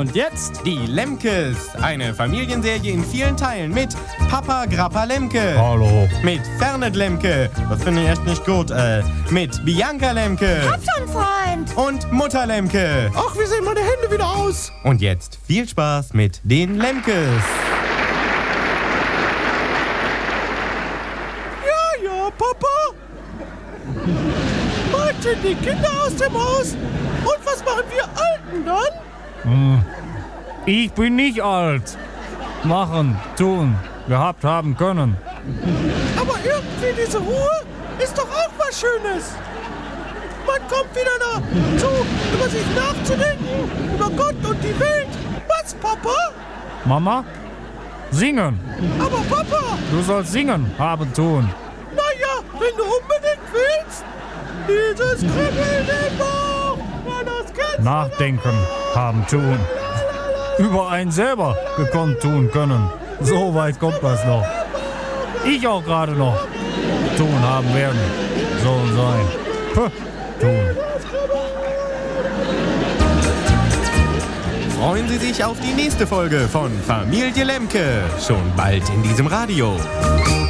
Und jetzt Die Lemkes, eine Familienserie in vielen Teilen mit Papa Grappa Lemke. Hallo. Mit Fernet Lemke, das finde ich echt nicht gut, mit Bianca Lemke. Hab schon, Freund. Und Mutter Lemke. Ach, wie sehen meine Hände wieder aus? Und jetzt viel Spaß mit den Lemkes. Ja, Papa. Bald sind die Kinder aus dem Haus. Und was machen wir Alten dann? Ich bin nicht alt. Machen, tun, gehabt haben können. Aber irgendwie diese Ruhe ist doch auch was Schönes. Man kommt wieder dazu, über sich nachzudenken, über Gott und die Welt. Was, Papa? Mama? Singen. Aber Papa, Du sollst singen, haben, tun. naja, wenn du unbedingt willst. Dieses Kribbeln im Bauch, ja, das kennst du. Nachdenken, haben, tun. Über einen selber gekonnt tun können. So weit kommt das noch. Ich auch gerade noch. Tun haben werden. Soll sein. Puh, tun. Freuen Sie sich auf die nächste Folge von Familie Lemke. Schon bald in diesem Radio.